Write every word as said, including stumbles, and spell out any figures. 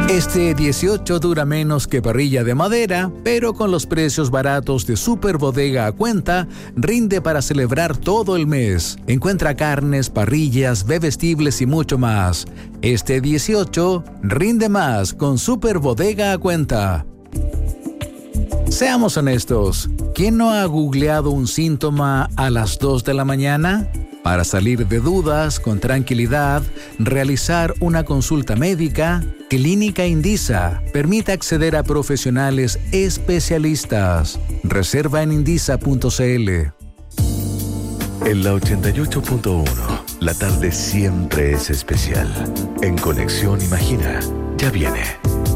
Este dieciocho dura menos que parrilla de madera, pero con los precios baratos de Super Bodega a cuenta, rinde para celebrar todo el mes. Encuentra carnes, parrillas, bebestibles y mucho más. Este dieciocho rinde más con Super Bodega a cuenta. Seamos honestos, ¿quién no ha googleado un síntoma a las dos de la mañana? Para salir de dudas con tranquilidad, realizar una consulta médica, Clínica Indisa permite acceder a profesionales especialistas. Reserva en indisa punto c l. En la ochenta y ocho punto uno, la tarde siempre es especial. En Conexión Imagina, ya viene.